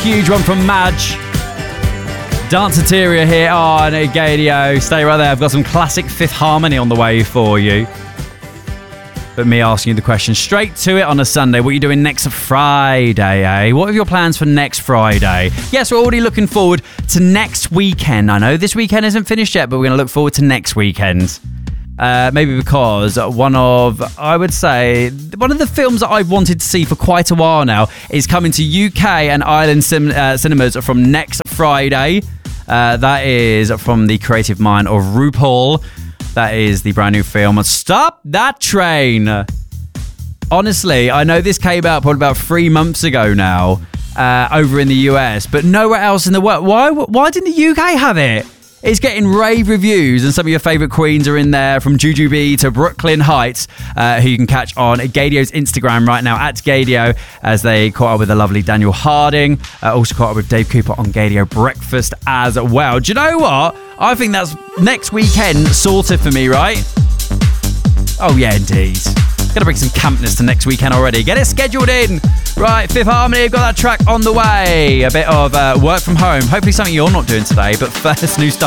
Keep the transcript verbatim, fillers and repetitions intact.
huge one from Madge. Danceteria here on Gadio. Stay right there. I've got some classic Fifth Harmony on the way for you. But me asking you the question straight to it on a Sunday. What are you doing next Friday, eh? What are your plans for next Friday? Yes, we're already looking forward to next weekend. I know this weekend isn't finished yet, but we're going to look forward to next weekend. Uh, maybe because one of, I would say, one of the films that I've wanted to see for quite a while now is coming to U K and Ireland sim- uh, cinemas from next Friday. Uh, that is from the creative mind of RuPaul. That is the brand new film, Stop That Train. Honestly, I know this came out probably about three months ago now, uh, over in the U S, but nowhere else in the world. Why, why didn't the U K have it? It's getting rave reviews, and some of your favourite queens are in there, from Jujubee to Brooklyn Heights, uh, who you can catch on Gadio's Instagram right now, at Gadio, as they caught up with the lovely Daniel Harding. Uh, also caught up with Dave Cooper on Gadio Breakfast as well. Do you know what? I think that's next weekend sorted for me, right? Oh, yeah, indeed. Gonna bring some campness to next weekend already. Get it scheduled in. Right, Fifth Harmony, got that track on the way. A bit of uh, work from home. Hopefully something you're not doing today, but first, new stuff.